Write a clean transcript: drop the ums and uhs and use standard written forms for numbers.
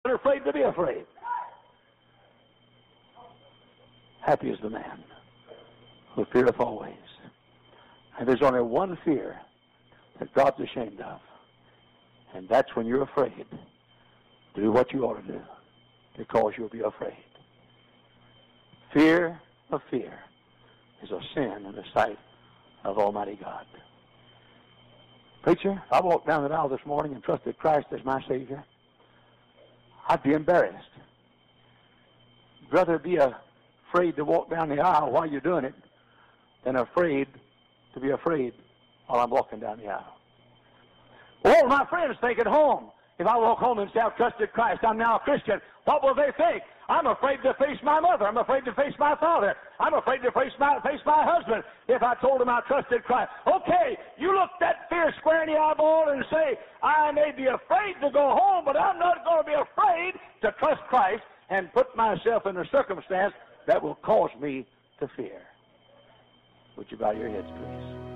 afraid to be afraid. Happy is the man who feareth always. And there's only one fear that God's ashamed of. And that's when you're afraid to do what you ought to do, because you'll be afraid. Fear of fear is a sin in the sight of Almighty God. Preacher, if I walked down the aisle this morning and trusted Christ as my Savior, I'd be embarrassed. I'd rather be afraid to walk down the aisle while you're doing it than afraid to be afraid while I'm walking down the aisle. Well, my friends think at home, if I walk home and say I've trusted Christ, I'm now a Christian, what will they think? I'm afraid to face my mother. I'm afraid to face my father. I'm afraid to face my husband if I told them I trusted Christ. Okay, you look that fear square in the eyeball and say, I may be afraid to go home, but I'm not going to be afraid to trust Christ and put myself in a circumstance that will cause me to fear. Would you bow your heads, please?